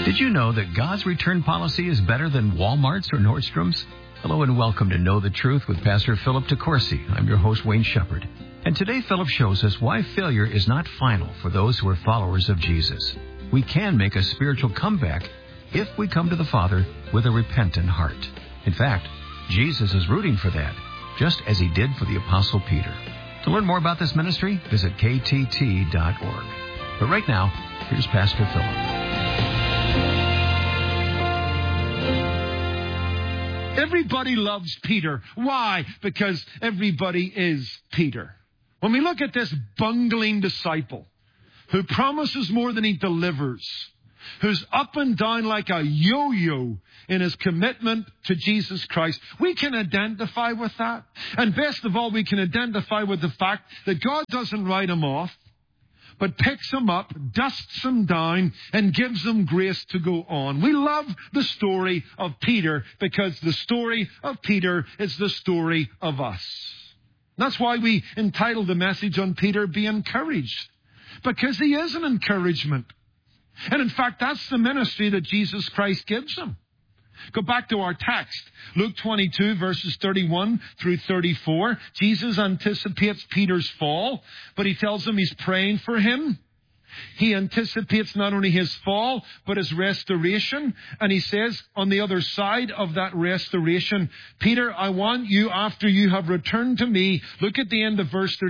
Did you know that God's return policy is better than Walmart's or Nordstrom's? Hello and welcome to Know the Truth with Pastor Philip DeCourcy. I'm your host, Wayne Shepherd. And today Philip shows us why failure is not final for those who are followers of Jesus. We can make a spiritual comeback if we come to the Father with a repentant heart. In fact, Jesus is rooting for that, just as he did for the Apostle Peter. To learn more about this ministry, visit ktt.org. But right now, here's Pastor Philip. Everybody loves Peter. Why? Because everybody is Peter. When we look at this bungling disciple who promises more than he delivers, who's up and down like a yo-yo in his commitment to Jesus Christ, we can identify with that. And best of all, we can identify with the fact that God doesn't write him off, but picks him up, dusts him down, and gives him grace to go on. We love the story of Peter because the story of Peter is the story of us. That's why we entitled the message on Peter, Be Encouraged, because he is an encouragement. And in fact, that's the ministry that Jesus Christ gives him. Go back to our text, Luke 22, verses 31 through 34. Jesus anticipates Peter's fall, but he tells him he's praying for him. He anticipates not only his fall, but his restoration. And he says, on the other side of that restoration, Peter, I want you, after you have returned to me, look at the end of verse 32.